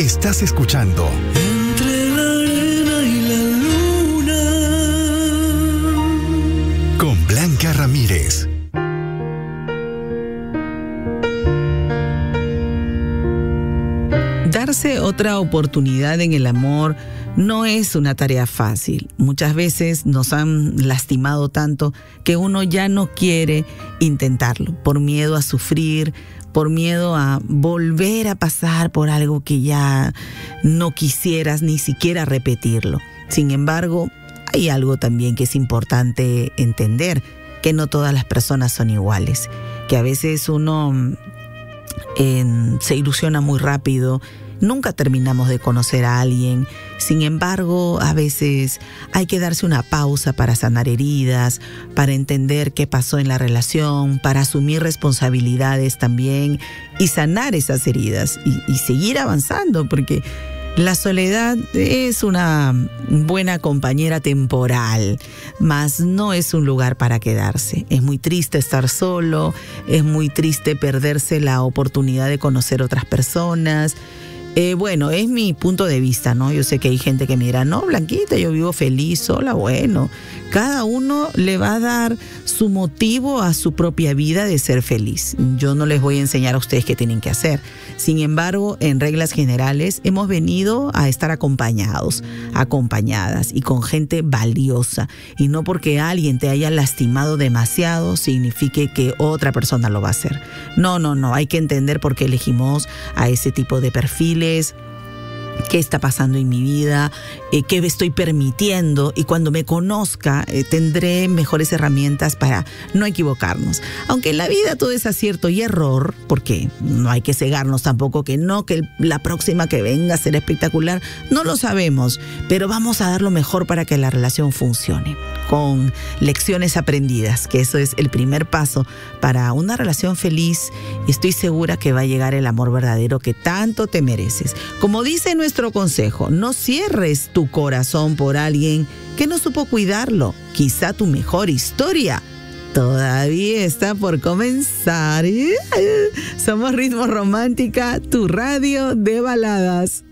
Estás escuchando Entre la arena y la luna con Blanca Ramírez. Darse otra oportunidad en el amor no es una tarea fácil. Muchas veces nos han lastimado tanto que uno ya no quiere intentarlo por miedo a sufrir, por miedo a volver a pasar por algo que ya no quisieras ni siquiera repetirlo. Sin embargo, hay algo también que es importante entender, que no todas las personas son iguales, que a veces uno se ilusiona muy rápido. Nunca terminamos de conocer a alguien. Sin embargo, a veces hay que darse una pausa para sanar heridas, para entender qué pasó en la relación, para asumir responsabilidades también y sanar esas heridas y seguir avanzando, porque la soledad es una buena compañera temporal, mas no es un lugar para quedarse. Es muy triste estar solo, es muy triste perderse la oportunidad de conocer otras personas. Bueno, es mi punto de vista, ¿no? Yo sé que hay gente que me dirá, no, Blanquita, yo vivo feliz sola. Bueno, cada uno le va a dar su motivo a su propia vida de ser feliz. Yo no les voy a enseñar a ustedes qué tienen que hacer. Sin embargo, en reglas generales, hemos venido a estar acompañados, acompañadas y con gente valiosa. Y no porque alguien te haya lastimado demasiado, signifique que otra persona lo va a hacer. No, hay que entender por qué elegimos a ese tipo de perfiles. ¿Qué está pasando en mi vida? ¿Qué estoy permitiendo? Y cuando me conozca, tendré mejores herramientas para no equivocarnos. Aunque en la vida todo es acierto y error, porque no hay que cegarnos tampoco que la próxima que venga será espectacular. No lo sabemos, pero vamos a dar lo mejor para que la relación funcione. Con lecciones aprendidas, que eso es el primer paso para una relación feliz. Y estoy segura que va a llegar el amor verdadero que tanto te mereces. Como dice nuestro consejo, no cierres tu corazón por alguien que no supo cuidarlo. Quizá tu mejor historia todavía está por comenzar. Somos Ritmo Romántica, tu radio de baladas.